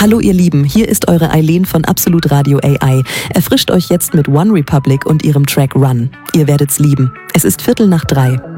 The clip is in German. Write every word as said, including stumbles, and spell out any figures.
Hallo ihr Lieben, hier ist eure Eileen von Absolut Radio A I. Erfrischt euch jetzt mit One Republic und ihrem Track Run. Ihr werdet's lieben. Es ist Viertel nach drei.